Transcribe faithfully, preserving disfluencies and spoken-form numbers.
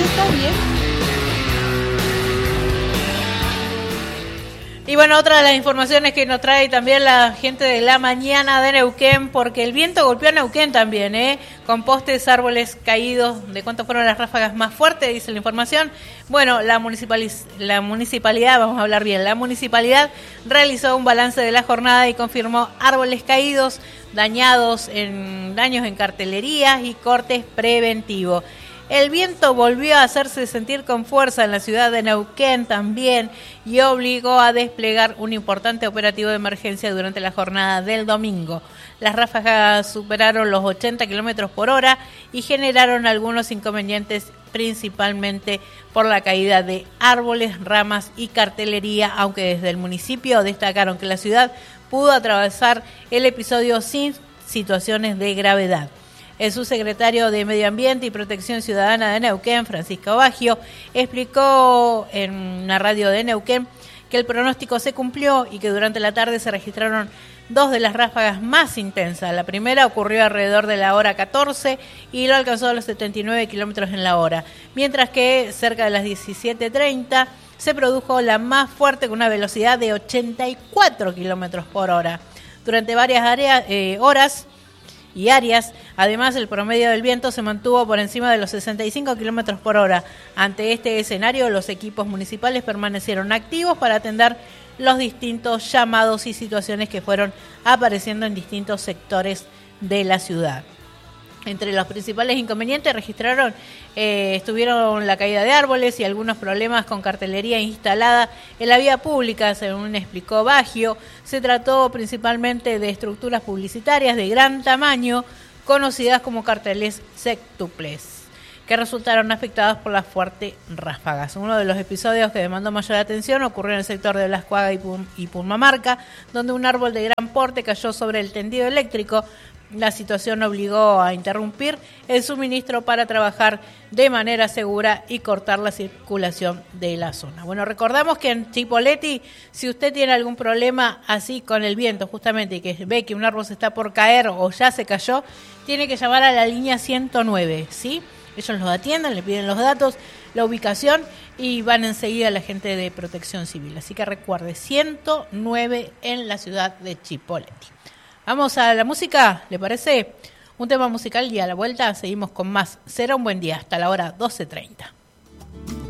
Che, está bien. Y bueno, otra de las informaciones que nos trae también la gente de la mañana de Neuquén, porque el viento golpeó a Neuquén también, ¿eh? Con postes, árboles caídos. ¿De cuánto fueron las ráfagas más fuertes? Dice la información. Bueno, la, municipaliz- la municipalidad, vamos a hablar bien, la municipalidad realizó un balance de la jornada y confirmó árboles caídos, dañados en daños en cartelerías y cortes preventivos. El viento volvió a hacerse sentir con fuerza en la ciudad de Neuquén también y obligó a desplegar un importante operativo de emergencia durante la jornada del domingo. Las ráfagas superaron los ochenta kilómetros por hora y generaron algunos inconvenientes, principalmente por la caída de árboles, ramas y cartelería, aunque desde el municipio destacaron que la ciudad pudo atravesar el episodio sin situaciones de gravedad. El subsecretario de Medio Ambiente y Protección Ciudadana de Neuquén, Francisco Baggio, explicó en una radio de Neuquén que el pronóstico se cumplió y que durante la tarde se registraron dos de las ráfagas más intensas. La primera ocurrió alrededor de la hora catorce y lo alcanzó a los setenta y nueve kilómetros en la hora, mientras que cerca de las diecisiete treinta se produjo la más fuerte con una velocidad de ochenta y cuatro kilómetros por hora. Durante varias áreas, eh, horas y áreas, además el promedio del viento se mantuvo por encima de los sesenta y cinco kilómetros por hora. Ante este escenario, los equipos municipales permanecieron activos para atender los distintos llamados y situaciones que fueron apareciendo en distintos sectores de la ciudad. Entre los principales inconvenientes registraron, eh, estuvieron la caída de árboles y algunos problemas con cartelería instalada en la vía pública, según explicó Baggio. Se trató principalmente de estructuras publicitarias de gran tamaño, conocidas como carteles sextuples, que resultaron afectadas por las fuertes ráfagas. Uno de los episodios que demandó mayor atención ocurrió en el sector de Blas Cuaga y, Pum- y Purmamarca, donde un árbol de gran porte cayó sobre el tendido eléctrico. La situación obligó a interrumpir el suministro para trabajar de manera segura y cortar la circulación de la zona. Bueno, recordamos que en Chipoleti, si usted tiene algún problema así con el viento justamente y que ve que un árbol se está por caer o ya se cayó, tiene que llamar a la línea ciento nueve, ¿sí? Ellos los atienden, le piden los datos, la ubicación y van enseguida la gente de Protección Civil. Así que recuerde, ciento nueve en la ciudad de Chipoleti. Vamos a la música, ¿le parece? Un tema musical y a la vuelta seguimos con más. Será un buen día hasta la hora doce treinta.